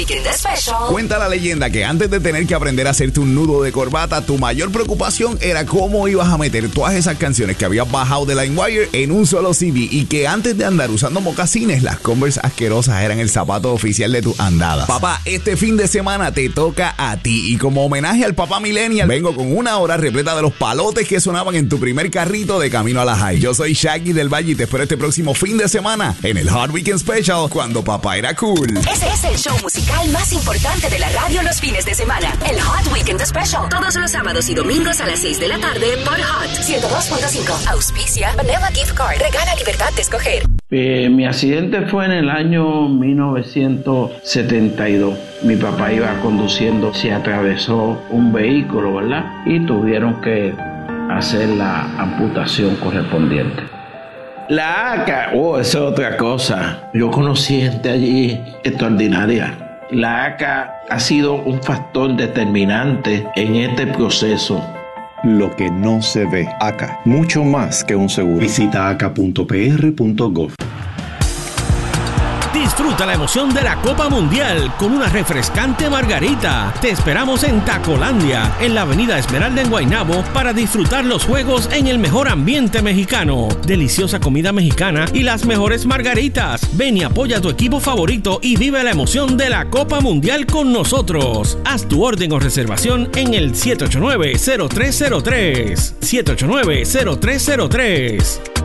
Weekend Special. Cuenta la leyenda que antes de tener que aprender a hacerte un nudo de corbata, tu mayor preocupación era cómo ibas a meter todas esas canciones que habías bajado de LimeWire en un solo CD, y que antes de andar usando mocasines, las Converse asquerosas eran el zapato oficial de tus andadas. Papá, este fin de semana te toca a ti, y como homenaje al papá millennial, vengo con una hora repleta de los palotes que sonaban en tu primer carrito de camino a la high. Yo soy Shaggy del Valle y te espero este próximo fin de semana en el Hot Weekend Special, cuando papá era cool. Ese es el show musical más importante de la radio los fines de semana. El Hot Weekend Special. Todos los sábados y domingos a las 6 de la tarde por Hot 102.5. Auspicia Vanilla Gift Card. Regala libertad de escoger. Mi accidente fue en el año 1972. Mi papá iba conduciendo, se atravesó un vehículo, ¿verdad? Y tuvieron que hacer la amputación correspondiente. La ACA, eso es otra cosa. Yo conocí gente allí extraordinaria. La ACA ha sido un factor determinante en este proceso. Lo que no se ve. ACA, mucho más que un seguro. Visita aca.pr.gov. Disfruta la emoción de la Copa Mundial con una refrescante margarita. Te esperamos en Tacolandia, en la avenida Esmeralda en Guaynabo, para disfrutar los juegos en el mejor ambiente mexicano. Deliciosa comida mexicana y las mejores margaritas. Ven y apoya a tu equipo favorito y vive la emoción de la Copa Mundial con nosotros. Haz tu orden o reservación en el 789-0303. 789-0303.